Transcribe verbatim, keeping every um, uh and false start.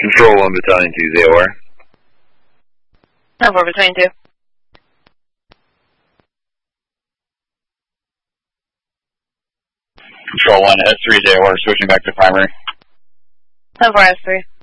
Control one, Battalion two, Z O R. ten four, Battalion two. Control one, S three, Z O R, switching back to primary. ten four, S three.